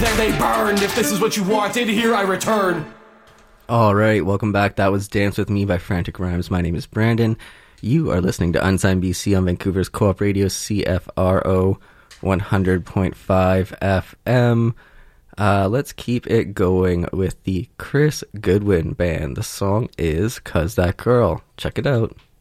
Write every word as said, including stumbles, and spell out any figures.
then they burned. If this is what you wanted, here I return. All right, welcome back. That was Dance With Me by Frantic Rhymes. My name is Brandon. You are listening to Unsigned B C on Vancouver's Co-op Radio, C F R O one hundred point five F M. Uh, let's keep it going with the Chris Goodwin Band. The song is 'Cause That Girl. Check it out.